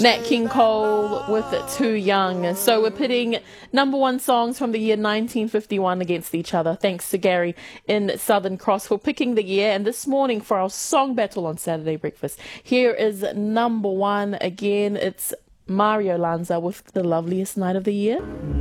Nat King Cole with Too Young. So we're pitting number one songs from the year 1951 against each other. Thanks to Gary in Southern Cross for picking the year. And this morning for our song battle on Saturday Breakfast, here is number one again. It's Mario Lanza with The Loveliest Night of the Year.